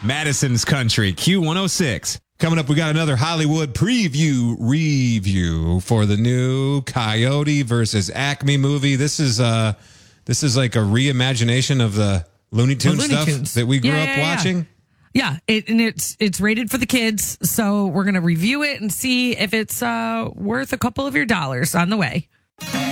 Madison's Country, Q106. Coming up, we got another Hollywood review for the new Coyote versus Acme movie. This is like a reimagination of the Looney Tunes stuff that we grew up watching. Yeah, it's rated for the kids, so we're gonna review it and see if it's worth a couple of your dollars on the way.